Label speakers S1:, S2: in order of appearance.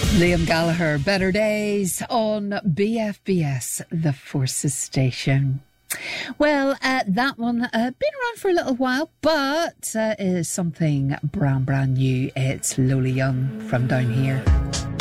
S1: Liam Gallagher, Better Days on BFBS, the Forces Station. Well, that one been around for a little while, but is something brand new. It's Lola Young from Down Here.